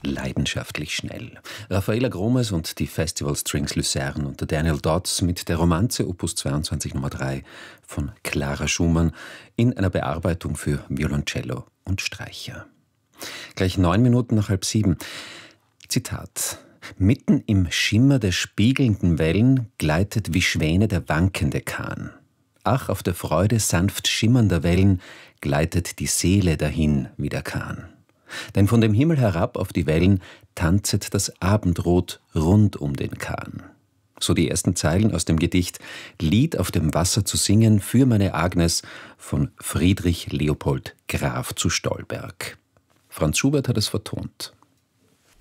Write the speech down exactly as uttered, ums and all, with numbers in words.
leidenschaftlich schnell. Raffaella Gromes und die Festival Strings Luzern unter Daniel Dodds mit der Romanze Opus zweiundzwanzig Nummer drei von Clara Schumann in einer Bearbeitung für Violoncello und Streicher. Gleich neun Minuten nach halb sieben. Zitat: Mitten im Schimmer der spiegelnden Wellen gleitet wie Schwäne der wankende Kahn. Ach, auf der Freude sanft schimmernder Wellen gleitet die Seele dahin wie der Kahn. Denn von dem Himmel herab auf die Wellen tanzet das Abendrot rund um den Kahn. So die ersten Zeilen aus dem Gedicht Lied auf dem Wasser zu singen für meine Agnes von Friedrich Leopold Graf zu Stolberg. Franz Schubert hat es vertont.